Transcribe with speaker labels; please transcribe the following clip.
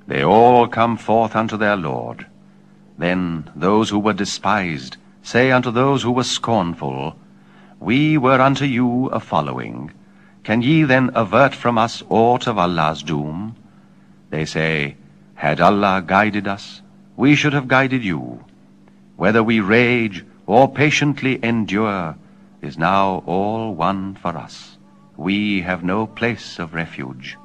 Speaker 1: They all come forth unto their Lord. Then those who were despised say unto those who were scornful, We were unto you a following. Can ye then avert from us aught of Allah's doom? They say, Had Allah guided us, we should have guided you. Whether we rage or patiently endure is now all one for us. We have no place of refuge.